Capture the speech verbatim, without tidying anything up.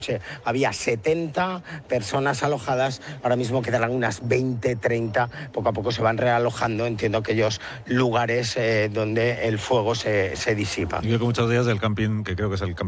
Había setenta personas alojadas, ahora mismo quedarán unas veinte, treinta, poco a poco se van realojando, entiendo, aquellos lugares eh, donde el fuego se, se disipa. Yo que muchos días del camping, que creo que es el camping